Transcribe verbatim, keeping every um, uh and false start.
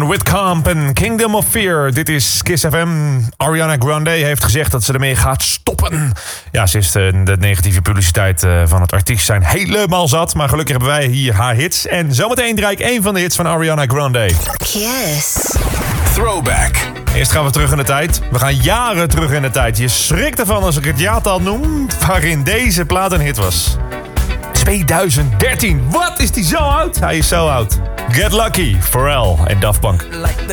Van Whitcomb en Kingdom of Fear. Dit is Kiss F M. Ariana Grande heeft gezegd dat ze ermee gaat stoppen. Ja, ze is de, de negatieve publiciteit van het artiest zijn helemaal zat. Maar gelukkig hebben wij hier haar hits. En zometeen draai ik één van de hits van Ariana Grande. Kiss. Throwback. Eerst gaan we terug in de tijd. We gaan jaren terug in de tijd. Je schrikt ervan als ik het jaartal noem waarin deze plaat een hit was. twintig dertien. Wat is die zo oud? Hij is zo oud. Get Lucky, Pharrell en Daft Punk. Like the